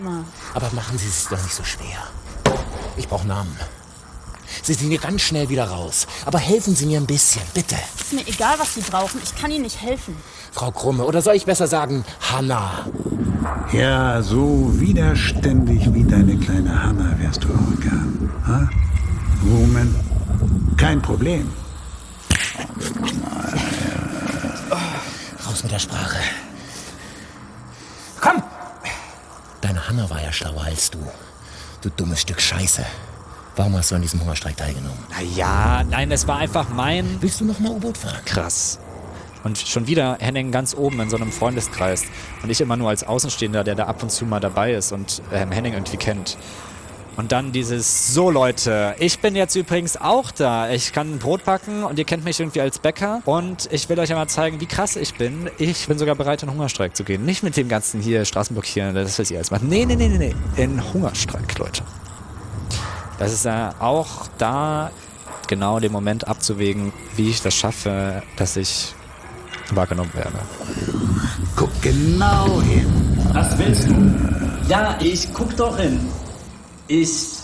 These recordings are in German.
Aber machen Sie es doch nicht so schwer. Ich brauche Namen. Sie sind hier ganz schnell wieder raus. Aber helfen Sie mir ein bisschen, bitte. Ist mir egal, was Sie brauchen. Ich kann Ihnen nicht helfen. Frau Krumme, oder soll ich besser sagen, Hanna? Ja, so widerständig wie deine kleine Hanna wärst du auch gern. Ha? Woman? Kein Problem. Raus mit der Sprache. Komm! Deine Hanna war ja schlauer als du. Du dummes Stück Scheiße. Warum hast du an diesem Hungerstreik teilgenommen? Naja, nein, es war einfach mein... Willst du noch mal U-Boot fahren? Krass. Und schon wieder Henning ganz oben in so einem Freundeskreis. Und ich immer nur als Außenstehender, der da ab und zu mal dabei ist und Henning irgendwie kennt. Und dann dieses, so Leute, ich bin jetzt übrigens auch da. Ich kann ein Brot backen und ihr kennt mich irgendwie als Bäcker. Und ich will euch einmal zeigen, wie krass ich bin. Ich bin sogar bereit, in Hungerstreik zu gehen. Nicht mit dem ganzen hier Straßenblockieren, das was ihr alles macht. Nee. In Hungerstreik, Leute. Das ist ja auch da genau den Moment abzuwägen, wie ich das schaffe, dass ich wahrgenommen werde. Guck genau hin. Was willst du? Ja, ich guck doch hin. Ich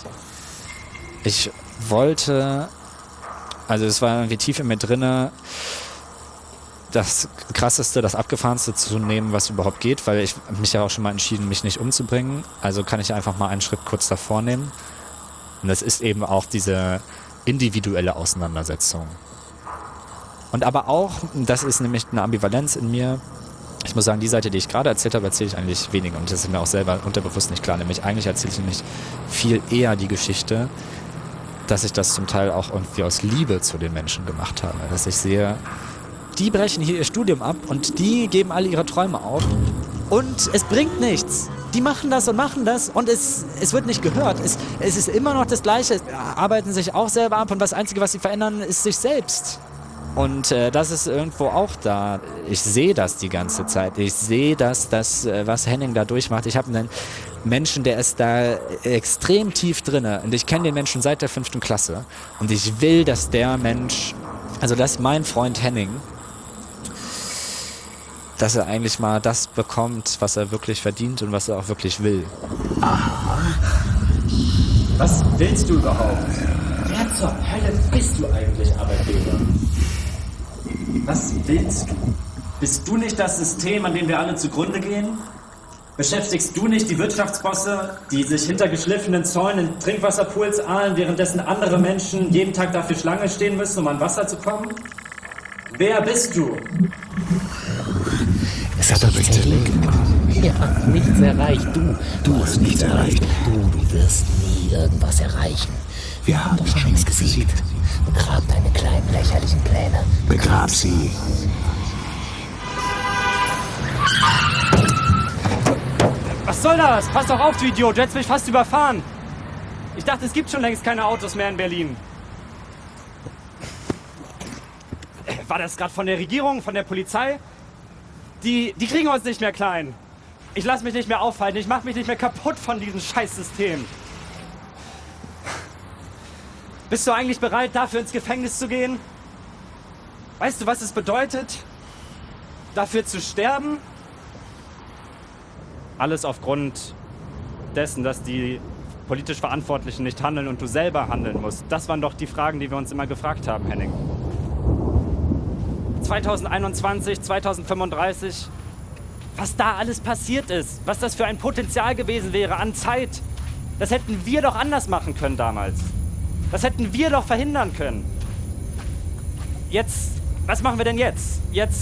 wollte, also es war irgendwie tief in mir drinne, das Krasseste, das Abgefahrenste zu nehmen, was überhaupt geht, weil ich mich ja auch schon mal entschieden, mich nicht umzubringen. Also kann ich einfach mal einen Schritt kurz davor nehmen. Und das ist eben auch diese individuelle Auseinandersetzung. Und aber auch, das ist nämlich eine Ambivalenz in mir, ich muss sagen, die Seite, die ich gerade erzählt habe, erzähle ich eigentlich weniger. Und das ist mir auch selber unterbewusst nicht klar. Nämlich eigentlich erzähle ich nämlich viel eher die Geschichte, dass ich das zum Teil auch irgendwie aus Liebe zu den Menschen gemacht habe. Dass ich sehe, die brechen hier ihr Studium ab und die geben alle ihre Träume auf. Und es bringt nichts. Die machen das und es wird nicht gehört. Es ist immer noch das Gleiche. Arbeiten sich auch selber ab und das Einzige, was sie verändern, ist sich selbst. Und das ist irgendwo auch da. Ich sehe das die ganze Zeit. Ich sehe das, was Henning da durchmacht. Ich habe einen Menschen, der ist da extrem tief drinne. Und ich kenne den Menschen seit der 5. Klasse. Und ich will, dass der Mensch, also dass mein Freund Henning, dass er eigentlich mal das bekommt, was er wirklich verdient und was er auch wirklich will. Aha. Was willst du überhaupt? Wer zur Hölle bist du eigentlich, Arbeitgeber? Was willst du? Bist du nicht das System, an dem wir alle zugrunde gehen? Beschäftigst du nicht die Wirtschaftsbosse, die sich hinter geschliffenen Zäunen in Trinkwasserpools ahlen, währenddessen andere Menschen jeden Tag dafür Schlange stehen müssen, um an Wasser zu kommen? Wer bist du? Es hat doch nichts erreicht. Ja, nichts erreicht. Du hast nichts erreicht. Du wirst nie irgendwas erreichen. Wir haben doch schon längst gesiegt. Begrab deine kleinen lächerlichen Pläne. Begrab sie. Was soll das? Pass doch auf, du Idiot. Du hättest mich fast überfahren. Ich dachte, es gibt schon längst keine Autos mehr in Berlin. War das gerade von der Regierung, von der Polizei? Die kriegen uns nicht mehr klein. Ich lasse mich nicht mehr aufhalten. Ich mache mich nicht mehr kaputt von diesem Scheißsystem. Bist du eigentlich bereit, dafür ins Gefängnis zu gehen? Weißt du, was es bedeutet, dafür zu sterben? Alles aufgrund dessen, dass die politisch Verantwortlichen nicht handeln und du selber handeln musst. Das waren doch die Fragen, die wir uns immer gefragt haben, Henning. 2021, 2035, was da alles passiert ist, was das für ein Potenzial gewesen wäre an Zeit, das hätten wir doch anders machen können damals. Das hätten wir doch verhindern können. Jetzt, was machen wir denn jetzt?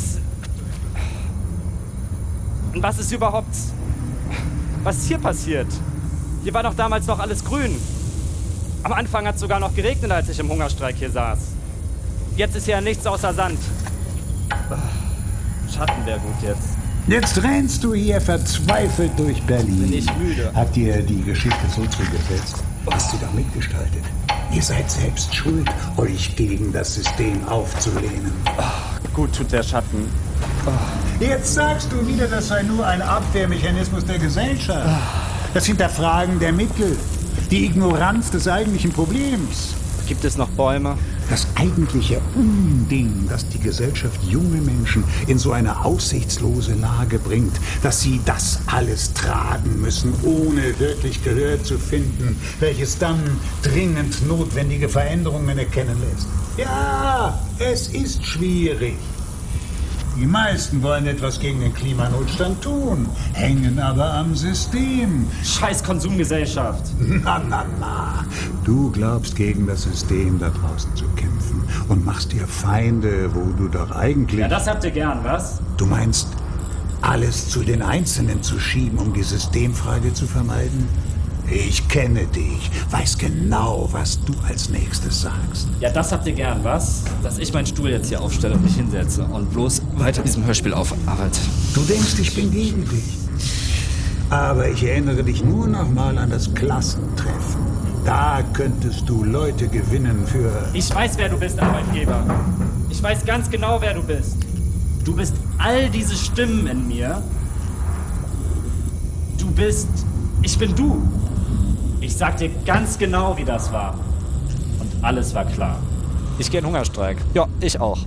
Und was ist hier passiert? Hier war doch damals noch alles grün. Am Anfang hat es sogar noch geregnet, als ich im Hungerstreik hier saß. Jetzt ist hier nichts außer Sand. Schatten wäre gut jetzt. Jetzt rennst du hier verzweifelt durch Berlin. Bin ich müde. Hat dir die Geschichte so zugesetzt? Hast du da mitgestaltet? Ihr seid selbst schuld, euch gegen das System aufzulehnen. Gut tut der Schatten. Jetzt sagst du wieder, das sei nur ein Abwehrmechanismus der Gesellschaft. Das Hinterfragen der Mittel. Die Ignoranz des eigentlichen Problems. Gibt es noch Bäume? Das eigentliche Unding, das die Gesellschaft junge Menschen in so eine aussichtslose Lage bringt, dass sie das alles tragen müssen, ohne wirklich Gehör zu finden, welches dann dringend notwendige Veränderungen erkennen lässt. Ja, es ist schwierig. Die meisten wollen etwas gegen den Klimanotstand tun, hängen aber am System. Scheiß Konsumgesellschaft. Na. Du glaubst, gegen das System da draußen zu kämpfen und machst dir Feinde, wo du doch eigentlich... Ja, das habt ihr gern, was? Du meinst, alles zu den Einzelnen zu schieben, um die Systemfrage zu vermeiden? Ich kenne dich, weiß genau, was du als nächstes sagst. Ja, das habt ihr gern, was? Dass ich meinen Stuhl jetzt hier aufstelle und mich hinsetze und bloß weiter diesem Hörspiel aufarbeite. Du denkst, ich bin gegen dich. Aber ich erinnere dich nur noch mal an das Klassentreffen. Da könntest du Leute gewinnen für... Ich weiß, wer du bist, Arbeitgeber. Ich weiß ganz genau, wer du bist. Du bist all diese Stimmen in mir. Du bist... Ich bin du. Ich sag dir ganz genau, wie das war. Und alles war klar. Ich gehe in Hungerstreik. Ja, ich auch.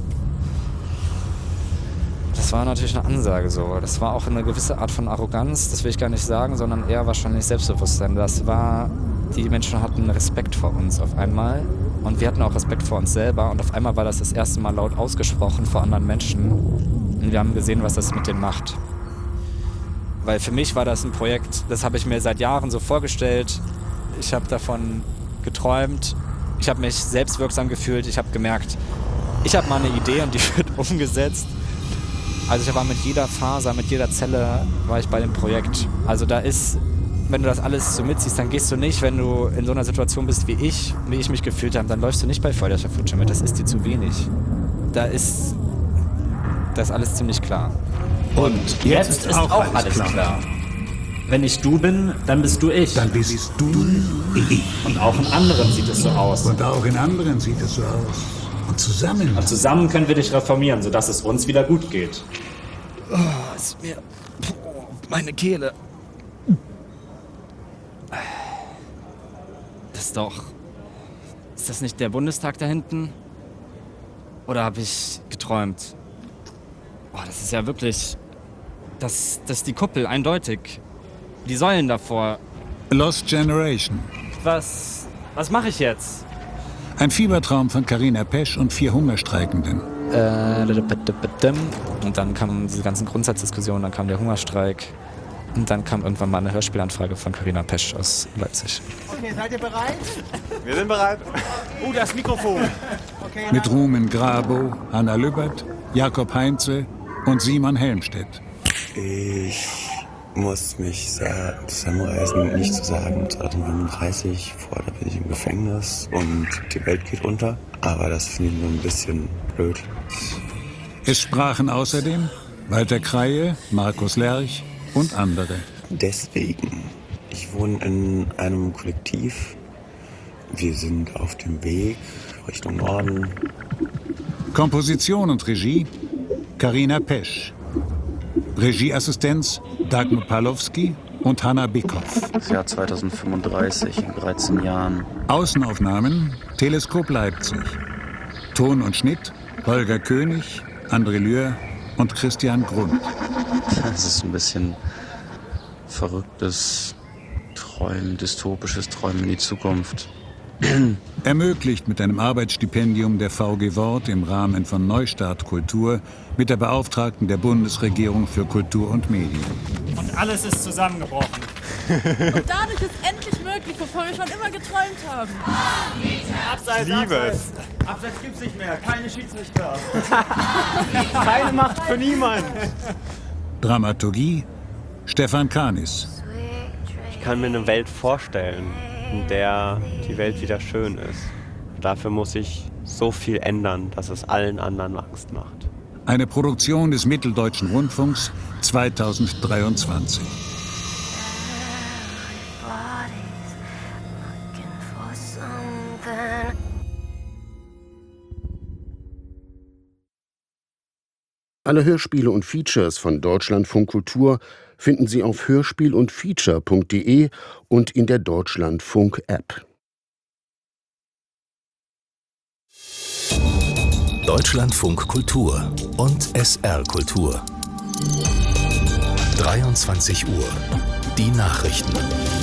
Das war natürlich eine Ansage so. Das war auch eine gewisse Art von Arroganz, das will ich gar nicht sagen, sondern eher wahrscheinlich Selbstbewusstsein. Das war, die Menschen hatten Respekt vor uns auf einmal und wir hatten auch Respekt vor uns selber und auf einmal war das erste Mal laut ausgesprochen vor anderen Menschen und wir haben gesehen, was das mit denen macht. Weil für mich war das ein Projekt, das habe ich mir seit Jahren so vorgestellt. Ich habe davon geträumt, ich habe mich selbstwirksam gefühlt, ich habe gemerkt, ich habe mal eine Idee und die wird umgesetzt. Also ich war mit jeder Faser, mit jeder Zelle war ich bei dem Projekt. Also da ist, wenn du das alles so mitziehst, dann gehst du nicht, wenn du in so einer Situation bist wie ich mich gefühlt habe, dann läufst du nicht bei Feuerwehr Futsche mit, das ist dir zu wenig. Da ist alles ziemlich klar. Und jetzt ist auch alles klar. Wenn ich du bin, dann bist du ich. Dann bist du ich. Und auch in anderen sieht es so aus. Und auch in anderen sieht es so aus. Und zusammen. Und zusammen können wir dich reformieren, sodass es uns wieder gut geht. Oh, ist mir... Oh, meine Kehle. Das ist doch... Ist das nicht der Bundestag da hinten? Oder habe ich geträumt? Oh, das ist ja wirklich... Das ist die Kuppel, eindeutig. Die Säulen davor. Lost Generation. Was mache ich jetzt? Ein Fiebertraum von Carina Pesch und 4 Hungerstreikenden. Und dann kamen diese ganzen Grundsatzdiskussionen, dann kam der Hungerstreik. Und dann kam irgendwann mal eine Hörspielanfrage von Carina Pesch aus Leipzig. Okay, seid ihr bereit? Wir sind bereit. Das Mikrofon. Okay, Mit Rumen Grabow, Hanna Lübbert, Jakob Heinze und Simon Helmstedt. Ich muss mich sehr zusammenreißen, nicht zu sagen, 2035, vorher bin ich im Gefängnis und die Welt geht unter. Aber das finde ich nur ein bisschen blöd. Es sprachen außerdem Walter Kreie, Markus Lerch und andere. Deswegen, ich wohne in einem Kollektiv. Wir sind auf dem Weg Richtung Norden. Komposition und Regie Carina Pesch. Regieassistenz Dagmar Pawlowski und Hanna Bickhoff. Das Jahr 2035, in 13 Jahren. Außenaufnahmen Teleskop Leipzig. Ton und Schnitt Holger König, André Lühr und Christian Grund. Das ist ein bisschen verrücktes Träumen, dystopisches Träumen in die Zukunft. Ermöglicht mit einem Arbeitsstipendium der VG Wort im Rahmen von Neustart Kultur mit der Beauftragten der Bundesregierung für Kultur und Medien. Und alles ist zusammengebrochen. Und dadurch ist endlich möglich, wovon wir schon immer geträumt haben. Abseits, Liebes. Abseits gibt's nicht mehr. Keine Schiedsrichter. Keine Macht für niemand. Dramaturgie Stefan Kanis. Ich kann mir eine Welt vorstellen, in der die Welt wieder schön ist. Dafür muss ich so viel ändern, dass es allen anderen Angst macht. Eine Produktion des Mitteldeutschen Rundfunks 2023. Alle Hörspiele und Features von Deutschlandfunk Kultur finden Sie auf hörspielundfeature.de und in der Deutschlandfunk-App. Deutschlandfunk Kultur und SR Kultur. 23 Uhr. Die Nachrichten.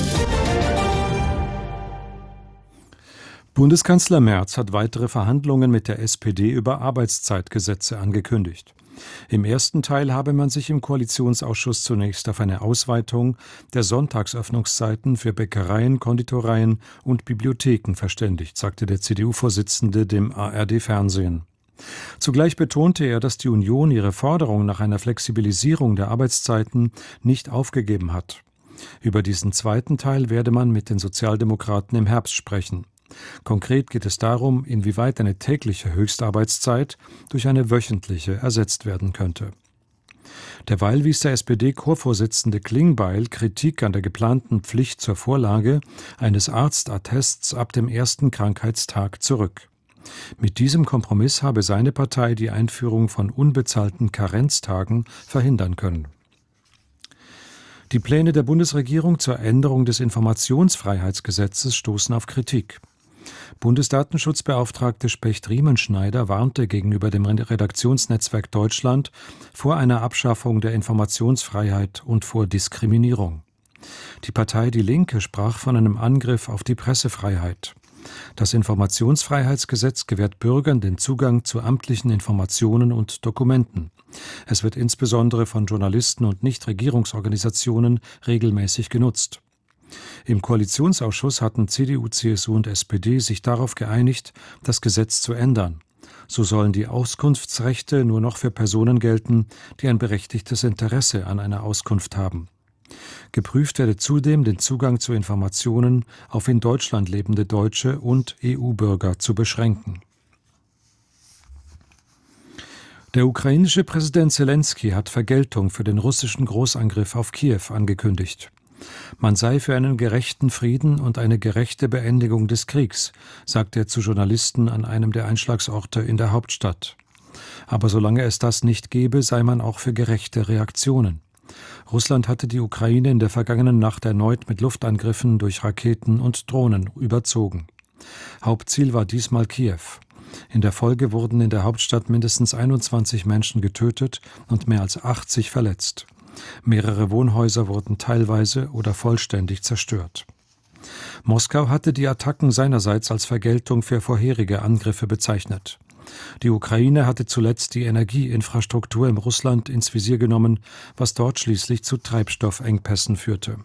Bundeskanzler Merz hat weitere Verhandlungen mit der SPD über Arbeitszeitgesetze angekündigt. Im ersten Teil habe man sich im Koalitionsausschuss zunächst auf eine Ausweitung der Sonntagsöffnungszeiten für Bäckereien, Konditoreien und Bibliotheken verständigt, sagte der CDU-Vorsitzende dem ARD-Fernsehen. Zugleich betonte er, dass die Union ihre Forderung nach einer Flexibilisierung der Arbeitszeiten nicht aufgegeben hat. Über diesen zweiten Teil werde man mit den Sozialdemokraten im Herbst sprechen. Konkret geht es darum, inwieweit eine tägliche Höchstarbeitszeit durch eine wöchentliche ersetzt werden könnte. Derweil wies der SPD-Chorvorsitzende Klingbeil Kritik an der geplanten Pflicht zur Vorlage eines Arztattests ab dem ersten Krankheitstag zurück. Mit diesem Kompromiss habe seine Partei die Einführung von unbezahlten Karenztagen verhindern können. Die Pläne der Bundesregierung zur Änderung des Informationsfreiheitsgesetzes stoßen auf Kritik. Bundesdatenschutzbeauftragte Specht-Riemenschneider warnte gegenüber dem Redaktionsnetzwerk Deutschland vor einer Abschaffung der Informationsfreiheit und vor Diskriminierung. Die Partei Die Linke sprach von einem Angriff auf die Pressefreiheit. Das Informationsfreiheitsgesetz gewährt Bürgern den Zugang zu amtlichen Informationen und Dokumenten. Es wird insbesondere von Journalisten und Nichtregierungsorganisationen regelmäßig genutzt. Im Koalitionsausschuss hatten CDU, CSU und SPD sich darauf geeinigt, das Gesetz zu ändern. So sollen die Auskunftsrechte nur noch für Personen gelten, die ein berechtigtes Interesse an einer Auskunft haben. Geprüft werde zudem, den Zugang zu Informationen auf in Deutschland lebende Deutsche und EU-Bürger zu beschränken. Der ukrainische Präsident Selenskyj hat Vergeltung für den russischen Großangriff auf Kiew angekündigt. Man sei für einen gerechten Frieden und eine gerechte Beendigung des Kriegs, sagte er zu Journalisten an einem der Einschlagsorte in der Hauptstadt. Aber solange es das nicht gebe, sei man auch für gerechte Reaktionen. Russland hatte die Ukraine in der vergangenen Nacht erneut mit Luftangriffen durch Raketen und Drohnen überzogen. Hauptziel war diesmal Kiew. In der Folge wurden in der Hauptstadt mindestens 21 Menschen getötet und mehr als 80 verletzt. Mehrere Wohnhäuser wurden teilweise oder vollständig zerstört. Moskau hatte die Attacken seinerseits als Vergeltung für vorherige Angriffe bezeichnet. Die Ukraine hatte zuletzt die Energieinfrastruktur in Russland ins Visier genommen, was dort schließlich zu Treibstoffengpässen führte.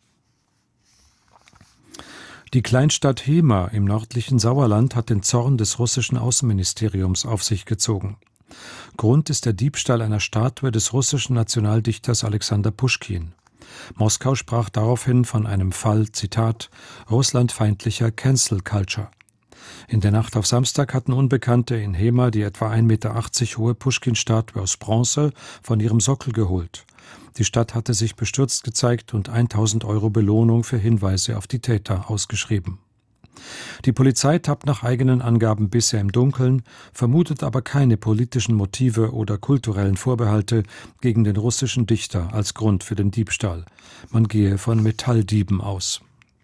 Die Kleinstadt Hema im nördlichen Sauerland hat den Zorn des russischen Außenministeriums auf sich gezogen. Grund ist der Diebstahl einer Statue des russischen Nationaldichters Alexander Puschkin. Moskau sprach daraufhin von einem Fall, Zitat, russlandfeindlicher Cancel Culture. In der Nacht auf Samstag hatten Unbekannte in Hema die etwa 1,80 Meter hohe Puschkin-Statue aus Bronze von ihrem Sockel geholt. Die Stadt hatte sich bestürzt gezeigt und 1.000 € Belohnung für Hinweise auf die Täter ausgeschrieben. Die Polizei tappt nach eigenen Angaben bisher im Dunkeln, vermutet aber keine politischen Motive oder kulturellen Vorbehalte gegen den russischen Dichter als Grund für den Diebstahl. Man gehe von Metalldieben aus.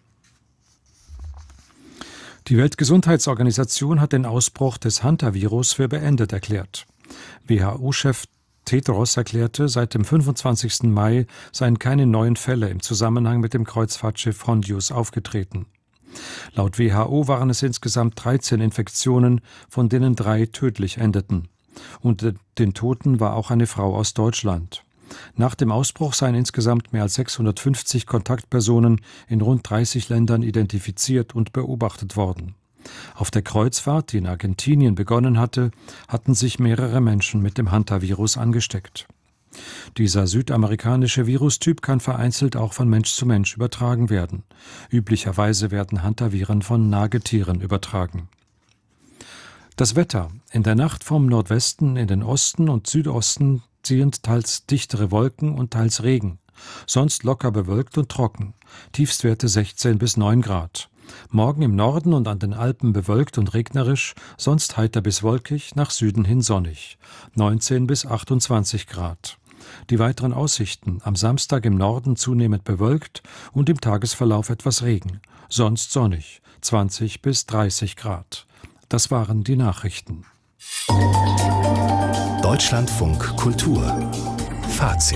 Die Weltgesundheitsorganisation hat den Ausbruch des Hantavirus für beendet erklärt. WHO-Chef Tedros erklärte, seit dem 25. Mai seien keine neuen Fälle im Zusammenhang mit dem Kreuzfahrtschiff Hondius aufgetreten. Laut WHO waren es insgesamt 13 Infektionen, von denen 3 tödlich endeten. Unter den Toten war auch eine Frau aus Deutschland. Nach dem Ausbruch seien insgesamt mehr als 650 Kontaktpersonen in rund 30 Ländern identifiziert und beobachtet worden. Auf der Kreuzfahrt, die in Argentinien begonnen hatte, hatten sich mehrere Menschen mit dem Hantavirus angesteckt. Dieser südamerikanische Virustyp kann vereinzelt auch von Mensch zu Mensch übertragen werden. Üblicherweise werden Hantaviren von Nagetieren übertragen. Das Wetter. In der Nacht vom Nordwesten in den Osten und Südosten ziehen teils dichtere Wolken und teils Regen. Sonst locker bewölkt und trocken. Tiefstwerte 16 bis 9 Grad. Morgen im Norden und an den Alpen bewölkt und regnerisch, sonst heiter bis wolkig, nach Süden hin sonnig. 19 bis 28 Grad. Die weiteren Aussichten: am Samstag im Norden zunehmend bewölkt und im Tagesverlauf etwas Regen. Sonst sonnig, 20 bis 30 Grad. Das waren die Nachrichten. Deutschlandfunk Kultur Fazit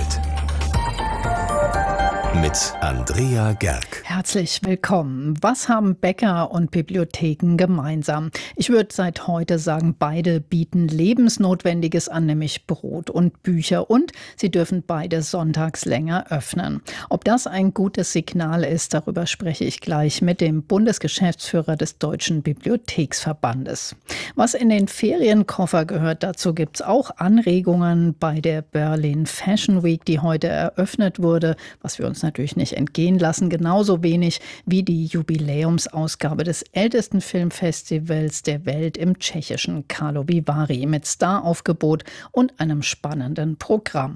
mit Andrea Gerg. Herzlich willkommen. Was haben Bäcker und Bibliotheken gemeinsam? Ich würde seit heute sagen, beide bieten Lebensnotwendiges an, nämlich Brot und Bücher. Und sie dürfen beide sonntags länger öffnen. Ob das ein gutes Signal ist, darüber spreche ich gleich mit dem Bundesgeschäftsführer des Deutschen Bibliotheksverbandes. Was in den Ferienkoffer gehört, dazu gibt es auch Anregungen bei der Berlin Fashion Week, die heute eröffnet wurde, was wir uns natürlich nicht entgehen lassen, genauso wenig wie die Jubiläumsausgabe des ältesten Filmfestivals der Welt im tschechischen Karlovy Vary mit Staraufgebot und einem spannenden Programm.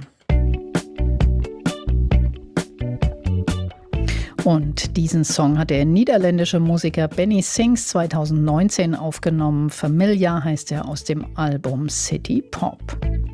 Und diesen Song hat der niederländische Musiker Benny Sings 2019 aufgenommen. Familia heißt er aus dem Album City Pop.